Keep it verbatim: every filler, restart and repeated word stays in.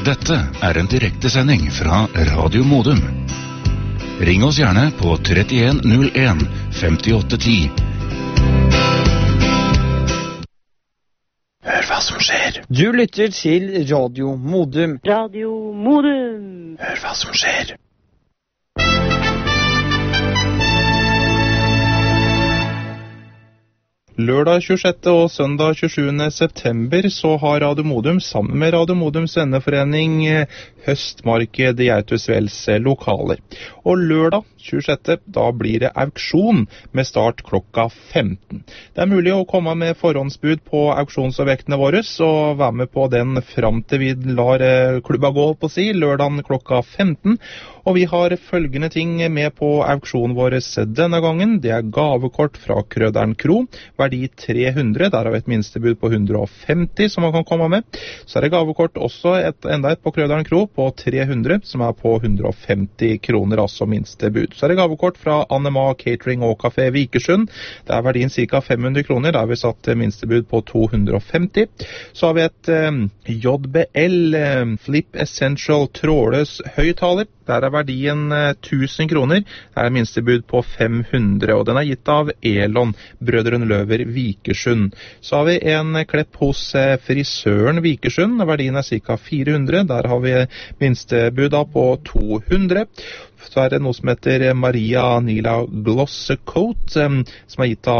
Dette er en direktesending fra Radio Modum. Ring oss gjerne på trettien null en femtiåtte ti. Hør hva som skjer. Du lytter til Radio Modum. Radio Modum. Hør hva som skjer. Lørdag tjuesjette og søndag tjuesjuende september så har Radio Modum sammen med Radio Modums venneforening høstmarked i Autusvells lokaler. Og lørdag tjuesjette da blir det auksjon med start klokka femten. Det er mulig å komme med forhåndsbud på auksjonsobjektene våre og være med på den fram til vi lar klubba gå på si lørdagen klokka femten. Og vi har følgende ting med på auksjonen vår denne gangen. Det er gavekort fra Krøderen Kro, verdi tre hundre, der har vi et minstebud på hundre og femti som man kan komme med. Så er det gavekort også et, enda et på Krøderen Kro på tre hundre, som er på hundre og femti kroner, altså minstebud. Så er det gavekort fra Anema Catering og Café Vikersund. Det er verdien ca. fem hundre kroner, der har vi satt minstebud på to hundre og femti. Så har vi et eh, J B L eh, Flip Essential trådløs høyttaler. Der er verdien eh, tusen kroner. Det er minstebud på fem hundre, og den er gitt av Elon, Brødrene Løver Vikersund. Så har vi en klepp hos eh, frisøren Vikersund. Verdien er ca. fire hundre. Der har vi minstebud da på to hundre. Så er det noe som heter Maria Nila Gloss Coat, eh, som er gitt av